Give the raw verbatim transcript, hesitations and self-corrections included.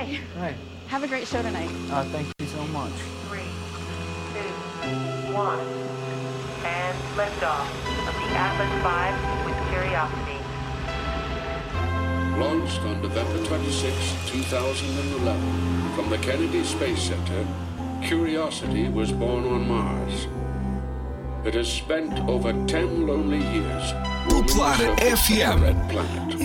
Hi. Hi. Have a great show tonight. Uh, thank you so much. Three, two, one, and liftoff of the Atlas five with Curiosity. Launched on November twenty-sixth, two thousand eleven, from the Kennedy Space Center, Curiosity was born on Mars. It has spent over ten lonely years Populaire F M. Red planet.